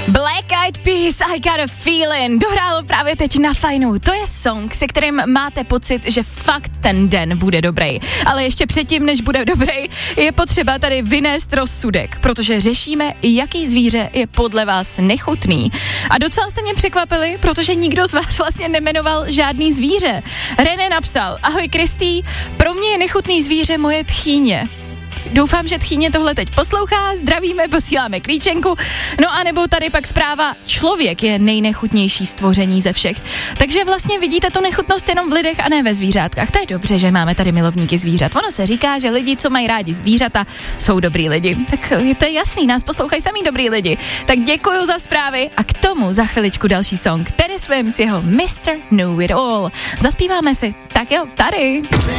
Black Eyed Peas, I Got a Feeling, dohrálo právě teď na Fajnu. To je song, se kterým máte pocit, že fakt ten den bude dobrý. Ale ještě předtím, než bude dobrý, je potřeba tady vynést rozsudek, protože řešíme, jaký zvíře je podle vás nechutný. A docela jste mě překvapili, protože nikdo z vás vlastně nemenoval žádný zvíře. René napsal: ahoj Kristý, pro mě je nechutný zvíře moje tchýně. Doufám, že tchýně tohle teď poslouchá, zdravíme, posíláme klíčenku. No a nebo tady pak zpráva: člověk je nejnechutnější stvoření ze všech. Takže vlastně vidíte tu nechutnost jenom v lidech a ne ve zvířátkách. To je dobře, že máme tady milovníky zvířat. Ono se říká, že lidi, co mají rádi zvířata, jsou dobrý lidi. Tak to je jasný, nás poslouchají samý dobrý lidi. Tak děkuju za zprávy a k tomu za chviličku další song. Teddy Swims, jeho Mr. Know It All. Zaspíváme si. Tak jo, tady.